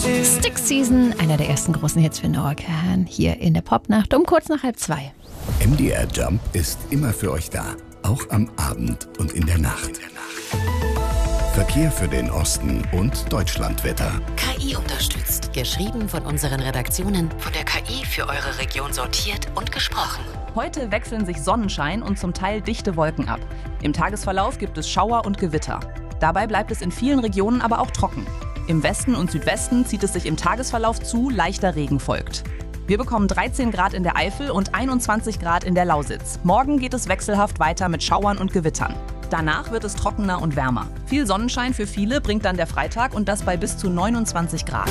Stick Season, einer der ersten großen Hits für Noah Kahan, hier in der Popnacht um kurz nach 1:30. MDR Jump ist immer für euch da, auch am Abend und in der Nacht. Verkehr für den Osten und Deutschlandwetter. KI unterstützt. Geschrieben von unseren Redaktionen, von der KI für eure Region sortiert und gesprochen. Heute wechseln sich Sonnenschein und zum Teil dichte Wolken ab. Im Tagesverlauf gibt es Schauer und Gewitter. Dabei bleibt es in vielen Regionen aber auch trocken. Im Westen und Südwesten zieht es sich im Tagesverlauf zu, leichter Regen folgt. Wir bekommen 13 Grad in der Eifel und 21 Grad in der Lausitz. Morgen geht es wechselhaft weiter mit Schauern und Gewittern. Danach wird es trockener und wärmer. Viel Sonnenschein für viele bringt dann der Freitag und das bei bis zu 29 Grad.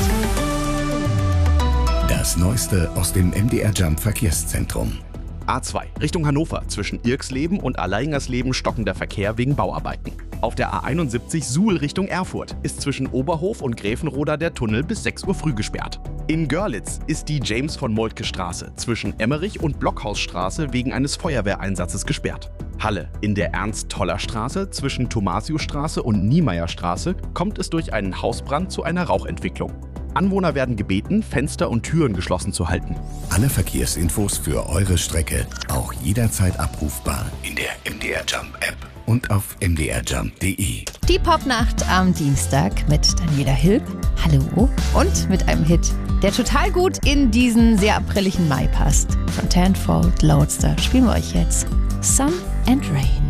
Das Neueste aus dem MDR Jump Verkehrszentrum. A2 Richtung Hannover. Zwischen Irksleben und Alleingersleben stockender Verkehr wegen Bauarbeiten. Auf der A71 Suhl Richtung Erfurt ist zwischen Oberhof und Gräfenroda der Tunnel bis 6 Uhr früh gesperrt. In Görlitz ist die James-von-Moltke-Straße zwischen Emmerich und Blockhausstraße wegen eines Feuerwehreinsatzes gesperrt. Halle. In der Ernst-Toller-Straße zwischen Thomasiusstraße und Niemeyerstraße kommt es durch einen Hausbrand zu einer Rauchentwicklung. Anwohner werden gebeten, Fenster und Türen geschlossen zu halten. Alle Verkehrsinfos für eure Strecke auch jederzeit abrufbar in der MDR Jump App und auf mdrjump.de. Die Popnacht am Dienstag mit Daniela Hilb. Hallo. Und mit einem Hit, der total gut in diesen sehr apriligen Mai passt. Von Tenfold Loadster spielen wir euch jetzt Sun and Rain.